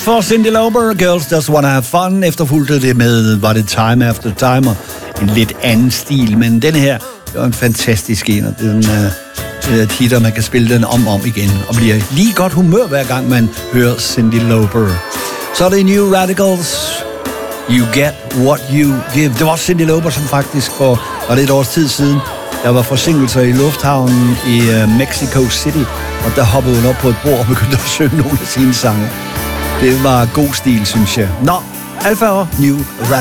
For Cyndi Lauper, Girls Just Wanna Have Fun. Efterfulgte det med, var det Time After Time, og en lidt anden stil. Men den her, det var en fantastisk en, og den et hit, og man kan spille den om igen, og bliver lige godt humør, hver gang man hører Cyndi Lauper. Så er det New Radicals, You Get What You Give. Det var også Cyndi Lauper, som faktisk for et års tid siden, der var forsinkelser i lufthavnen i Mexico City, og der hoppede hun op på et bord og begyndte at synge nogle af sine sange. Det var god stil, synes jeg. Nå, Alpha og New Radicals.